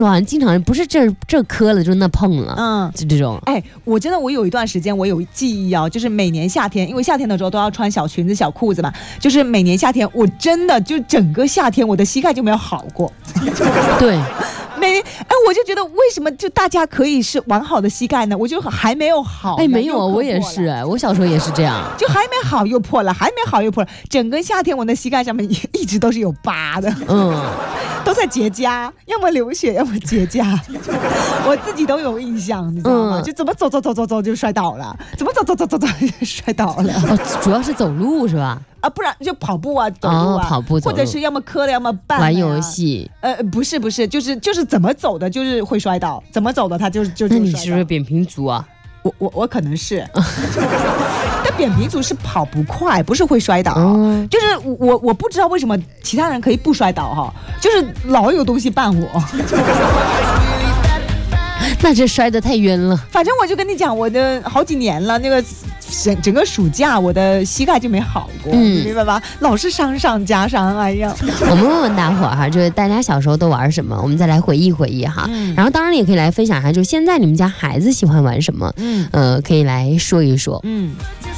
好像经常不是这磕了就那碰了，就这种。 哎，我真的我有一段时间我有记忆啊，就是每年夏天，因为夏天的时候都要穿小裙子小裤子嘛，就是每年夏天我真的就整个夏天我的膝盖就没有好过。 对。 我就觉得为什么就大家可以是完好的膝盖呢？我就还没有好。 没有，我也是，我小时候也是这样， 就还没好又破了，还没好又破了，整个夏天我的膝盖上面一直都是有疤的，都在结痂，要么流血，要么结痂，我自己都有印象，你知道吗？就怎么走就摔倒了，怎么走就摔倒了。 主要是走路是吧？ 不然就跑步啊，走路啊， 跑步走路， 或者是要么磕了，要么绊了玩游戏。 不是，就是怎么走的，就是会摔倒，怎么走的他就那你是不是扁平足啊？ 我可能是，但扁平足是跑不快，不是会摔倒。就是我不知道为什么其他人可以不摔倒哈，就是老有东西绊我。 那这摔得太冤了。 反正我就跟你讲，我的好几年了，那个整个暑假我的膝盖就没好过，你明白吧？老是伤上加伤，哎呀。 我们问问大伙儿哈，就是大家小时候都玩什么，我们再来回忆回忆哈。然后当然也可以来分享一下，就现在你们家孩子喜欢玩什么，可以来说一说。